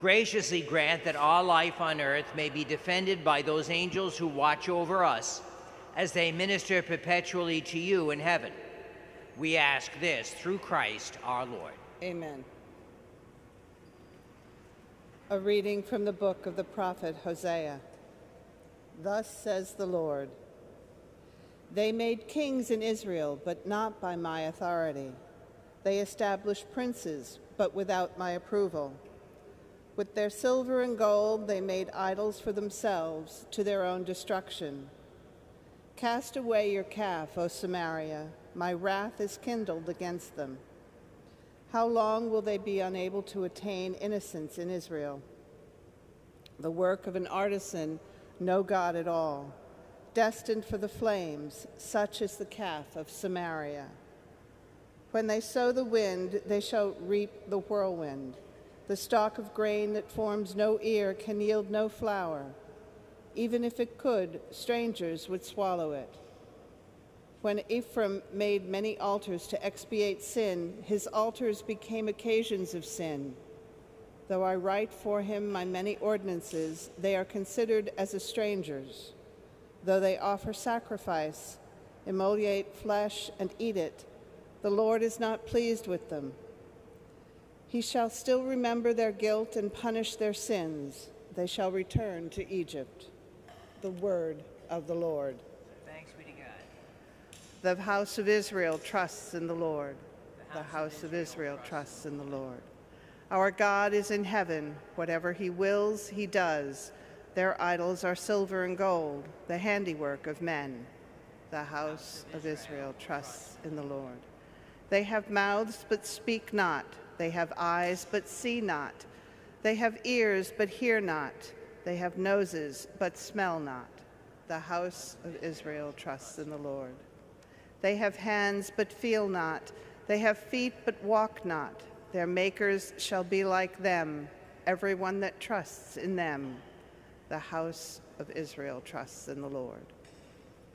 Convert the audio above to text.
Graciously grant that all life on earth may be defended by those angels who watch over us as they minister perpetually to you in heaven. We ask this through Christ our Lord. Amen. A reading from the book of the prophet Hosea. Thus says the Lord, "They made kings in Israel, but not by my authority. They established princes, but without my approval. With their silver and gold they made idols for themselves to their own destruction. Cast away your calf, O Samaria. My wrath is kindled against them. How long will they be unable to attain innocence in Israel? The work of an artisan, no God at all, destined for the flames, such as the calf of Samaria. When they sow the wind, they shall reap the whirlwind. The stalk of grain that forms no ear can yield no flour. Even if it could, strangers would swallow it. When Ephraim made many altars to expiate sin, his altars became occasions of sin. Though I write for him my many ordinances, they are considered as a stranger's. Though they offer sacrifice, immolate flesh, and eat it, the Lord is not pleased with them. He shall still remember their guilt and punish their sins. They shall return to Egypt." The word of the Lord. Thanks be to God. The house of Israel trusts in the Lord. The house of Israel trusts in the Lord. Our God is in heaven. Whatever he wills, he does. Their idols are silver and gold, the handiwork of men. The house of Israel trusts in the Lord. They have mouths, but speak not. They have eyes, but see not. They have ears, but hear not. They have noses, but smell not. The house of Israel trusts in the Lord. They have hands, but feel not. They have feet, but walk not. Their makers shall be like them, everyone that trusts in them. The house of Israel trusts in the Lord.